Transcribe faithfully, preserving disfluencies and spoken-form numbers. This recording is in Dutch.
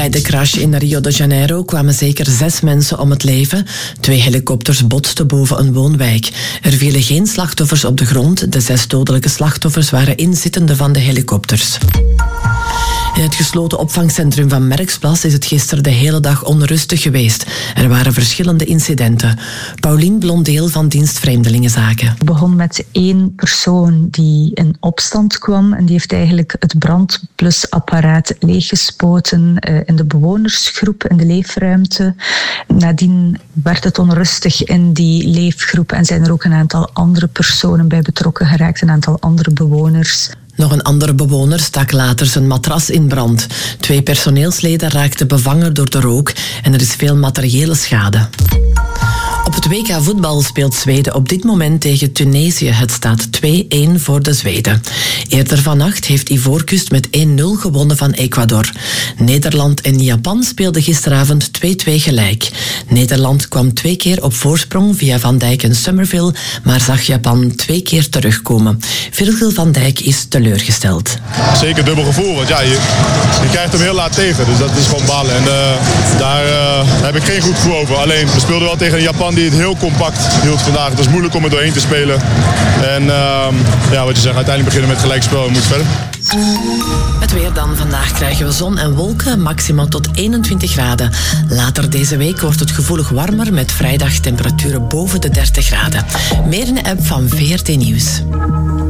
Bij de crash in Rio de Janeiro kwamen zeker zes mensen om het leven. Twee helikopters botsten boven een woonwijk. Er vielen geen slachtoffers op de grond. De zes dodelijke slachtoffers waren inzittenden van de helikopters. In het gesloten opvangcentrum van Merksplas is het gisteren de hele dag onrustig geweest. Er waren verschillende incidenten. Paulien Blondeel van dienst Vreemdelingenzaken. Het begon met één persoon die in opstand kwam en die heeft eigenlijk het brandblusapparaat leeggespoten in de bewonersgroep, in de leefruimte. Nadien werd het onrustig in die leefgroep en zijn er ook een aantal andere personen bij betrokken geraakt, een aantal andere bewoners. Nog een andere bewoner stak later zijn matras in brand. Twee personeelsleden raakten bevangen door de rook en er is veel materiële schade. Op het W K voetbal speelt Zweden op dit moment tegen Tunesië. Het staat twee-één voor de Zweden. Eerder vannacht heeft Ivoorkust met één nul gewonnen van Ecuador. Nederland en Japan speelden gisteravond twee-twee gelijk. Nederland kwam twee keer op voorsprong via Van Dijk en Summerville, maar zag Japan twee keer terugkomen. Virgil van Dijk is teleurgesteld. Zeker dubbel gevoel, want ja, je, je krijgt hem heel laat tegen, dus dat is gewoon balen. En uh, daar uh, heb ik geen goed gevoel over. Alleen, we speelden wel tegen een Japan die het heel compact hield vandaag. Het was moeilijk om er doorheen te spelen. En uh, ja, wat je zegt, uiteindelijk beginnen met gelijkspel en moet verder. Het weer dan. Vandaag krijgen we zon en wolken, maximaal tot eenentwintig graden. Later deze week wordt het gevoelig warmer met vrijdag temperaturen boven de dertig graden. Meer in de app van V R T Nieuws.